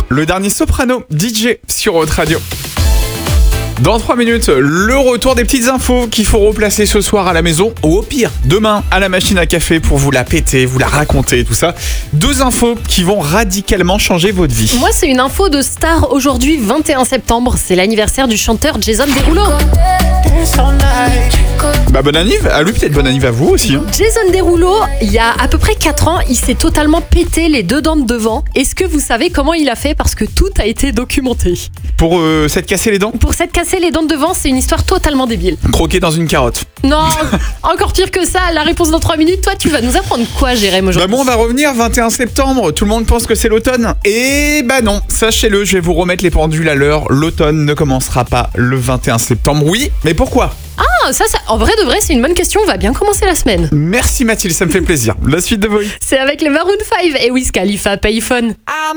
Le dernier Soprano, DJ sur Haute Radio. Dans 3 minutes, le retour des petites infos qu'il faut replacer ce soir à la maison ou au pire, demain à la machine à café pour vous la péter, vous la raconter, tout ça. 2 infos qui vont radicalement changer votre vie. Moi, c'est une info de star aujourd'hui, 21 septembre. C'est l'anniversaire du chanteur Jason Derulo. Bah bonne anniv à lui, peut-être bonne anniv à vous aussi. Jason Derulo, il y a à peu près 4 ans, il s'est totalement pété les 2 dents de devant. Est-ce que vous savez comment il a fait? Parce que tout a été documenté. Pour s'être cassé les dents? Pour s'être cassé les dents de devant, c'est une histoire totalement débile. Croqué dans une carotte. Non, encore pire que ça, la réponse dans 3 minutes. Toi, tu vas nous apprendre quoi, Jérém, aujourd'hui? Bah bon, on va revenir, 21 septembre, tout le monde pense que c'est l'automne. Et bah non, sachez-le, je vais vous remettre les pendules à l'heure. L'automne ne commencera pas le 21 septembre. Oui, mais pourquoi? Ah, ça, en vrai de vrai, c'est une bonne question. On va bien commencer la semaine. Merci Mathilde, ça me fait plaisir. La suite de Voix. C'est avec les Maroon 5 et Wiz Khalifa, Payphone.